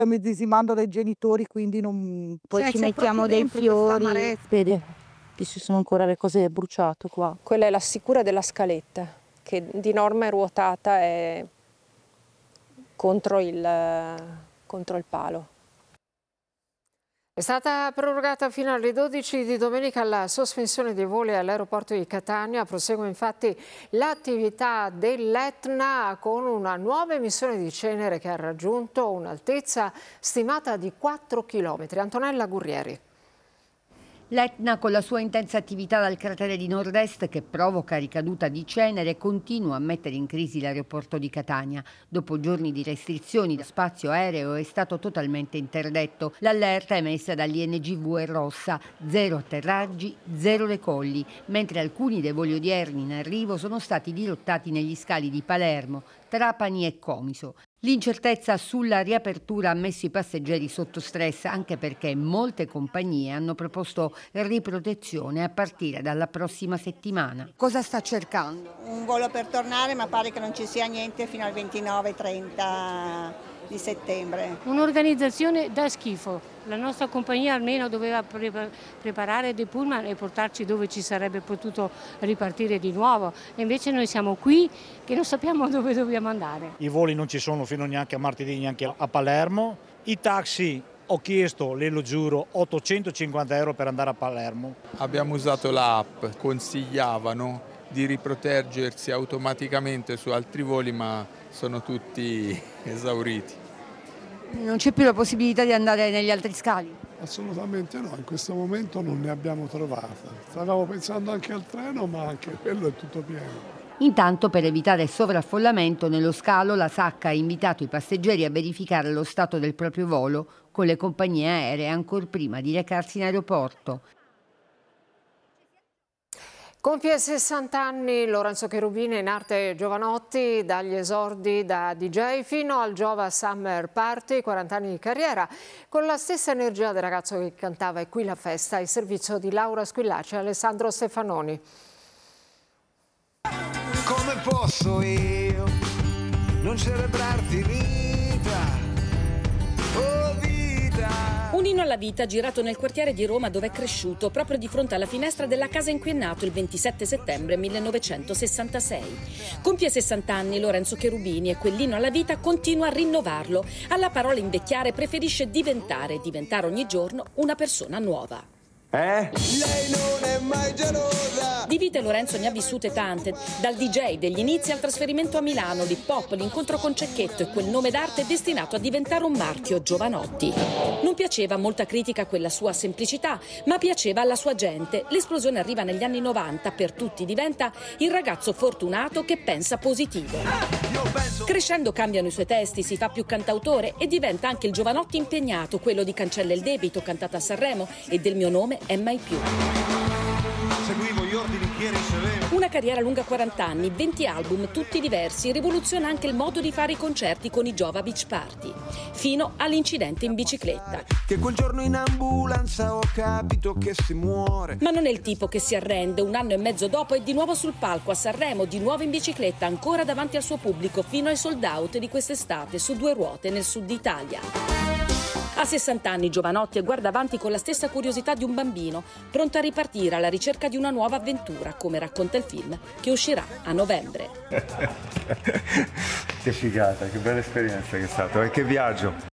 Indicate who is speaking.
Speaker 1: Immedesimando dai genitori, quindi non
Speaker 2: Poi
Speaker 1: cioè,
Speaker 2: ci
Speaker 1: c'è
Speaker 2: mettiamo
Speaker 1: proprio
Speaker 2: dei
Speaker 1: dentro questa
Speaker 2: fiori.
Speaker 1: amarezza.
Speaker 2: Vedi, ci sono ancora le cose bruciate qua.
Speaker 3: Quella è la sicura della scaletta, che di norma è ruotata e contro il palo.
Speaker 4: È stata prorogata fino alle 12 di domenica la sospensione dei voli all'aeroporto di Catania. Prosegue infatti l'attività dell'Etna con una nuova emissione di cenere che ha raggiunto un'altezza stimata di 4 chilometri. Antonella Gurrieri.
Speaker 5: L'Etna, con la sua intensa attività dal cratere di nord-est che provoca ricaduta di cenere, continua a mettere in crisi l'aeroporto di Catania. Dopo giorni di restrizioni, lo spazio aereo è stato totalmente interdetto. L'allerta emessa dall'INGV è rossa: 0 atterraggi, 0 decolli, mentre alcuni dei voli odierni in arrivo sono stati dirottati negli scali di Palermo, Trapani e Comiso. L'incertezza sulla riapertura ha messo i passeggeri sotto stress, anche perché molte compagnie hanno proposto riprotezione a partire dalla prossima settimana.
Speaker 2: Cosa sta cercando?
Speaker 6: Un volo per tornare, ma pare che non ci sia niente fino al 29-30 di settembre.
Speaker 7: Un'organizzazione da schifo. La nostra compagnia almeno doveva preparare dei pullman e portarci dove ci sarebbe potuto ripartire di nuovo. E invece noi siamo qui che non sappiamo dove dobbiamo andare.
Speaker 8: I voli non ci sono fino neanche a martedì, neanche a Palermo. I taxi, ho chiesto, le lo giuro, 850 euro per andare a Palermo.
Speaker 9: Abbiamo usato l'app, consigliavano di riproteggersi automaticamente su altri voli, ma sono tutti esauriti.
Speaker 5: Non c'è più la possibilità di andare negli altri scali?
Speaker 10: Assolutamente no, in questo momento non ne abbiamo trovata. Stavamo pensando anche al treno, ma anche quello è tutto pieno.
Speaker 5: Intanto, per evitare sovraffollamento nello scalo, la SAC ha invitato i passeggeri a verificare lo stato del proprio volo con le compagnie aeree ancor prima di recarsi in aeroporto.
Speaker 4: Compie 60 anni Lorenzo Cherubini in arte Giovanotti, dagli esordi da DJ fino al Giova Summer Party, 40 anni di carriera, con la stessa energia del ragazzo che cantava "E qui la festa", il servizio di Laura Squillaci e Alessandro Stefanoni.
Speaker 11: Come posso io non celebrarti vita, oh vita?
Speaker 12: Un inno alla vita girato nel quartiere di Roma dove è cresciuto, proprio di fronte alla finestra della casa in cui è nato il 27 settembre 1966. Compie 60 anni Lorenzo Cherubini e quell'inno alla vita continua a rinnovarlo. Alla parola invecchiare preferisce diventare ogni giorno una persona nuova.
Speaker 11: Lei non è mai gelosa.
Speaker 12: Di vite Lorenzo ne ha vissute tante, dal DJ degli inizi al trasferimento a Milano, l'hip hop, l'incontro con Cecchetto e quel nome d'arte destinato a diventare un marchio, Giovanotti. Non piaceva molta critica a quella sua semplicità, ma piaceva alla sua gente. L'esplosione arriva negli anni 90, per tutti diventa il ragazzo fortunato che pensa positivo. Crescendo cambiano i suoi testi, si fa più cantautore e diventa anche il Giovanotti impegnato, quello di Cancella il debito, cantata a Sanremo, e Del mio nome è mai più.
Speaker 11: Seguivo gli ordini che ricevevo.
Speaker 12: Una carriera lunga 40 anni, 20 album, tutti diversi, rivoluziona anche il modo di fare i concerti con i Giova Beach Party, fino all'incidente in bicicletta.
Speaker 11: Che quel giorno in ambulanza ho capito che si muore.
Speaker 12: Ma non è il tipo che si arrende, un anno e mezzo dopo è di nuovo sul palco a Sanremo, di nuovo in bicicletta, ancora davanti al suo pubblico, fino ai sold out di quest'estate, su 2 ruote nel sud Italia. A 60 anni Giovanotti e guarda avanti con la stessa curiosità di un bambino, pronto a ripartire alla ricerca di una nuova avventura, come racconta il film, che uscirà a novembre.
Speaker 13: Che figata, che bella esperienza che è stata, e che viaggio.